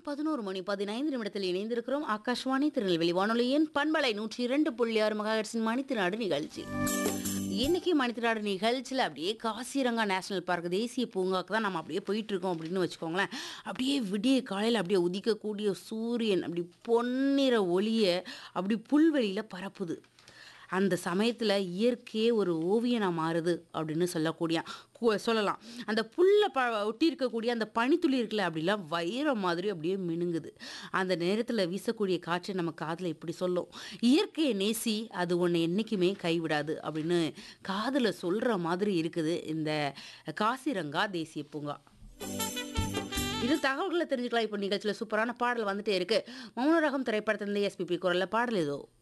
11 மணி 15 நிமிடத்தில் இணைந்திருக்கிறோம். ஆகாஷ்வாணி திருநெல்வேலி வானொலியின் பண்பலை 102.6 மெகாஹெர்ட்ஸின் மணித்திராடு நிகழ்ச்சி. இன்னைக்கு மணித்திராடு நிகழ்ச்சியில் அப்படியே காசிரங்கா நேஷனல் பார்க் தேசிய பூங்காவுக்கு தான் நம்ம அப்படியே போயிட்டு இருக்கோம் அப்படின்னு வச்சுக்கோங்களேன். அப்படியே விடிய காலையில் அப்படியே உதிக்கக்கூடிய சூரியன் அப்படி பொன்னிற ஒளியை அப்படி புல்வெளியில் பரப்புது. அந்த சமயத்தில் இயற்கையே ஒரு ஓவியனா மாறுது அப்படின்னு சொல்லலாம். அந்த புல்ல ஒட்டி இருக்கக்கூடிய அந்த பனித்துளி இருக்குல்ல அப்படிலாம் வைரம் மாதிரி அப்படியே மினுங்குது. அந்த நேரத்தில் வீசக்கூடிய காற்று நம்ம காதில் இப்படி சொல்லும், இயற்கையை நேசி, அது உன்னை என்றைக்குமே கைவிடாது அப்படின்னு காதில் சொல்கிற மாதிரி இருக்குது இந்த காசிரங்கா தேசிய பூங்கா. இது தகவல்களை தெரிஞ்சுக்கலாம். இப்போ நிகழ்ச்சியில் சூப்பரான பாடல் வந்துட்டே இருக்கு. மௌன ரகம் திரைப்படத்திலிருந்து எஸ்பிபி குரலில் பாடல் ஏதோ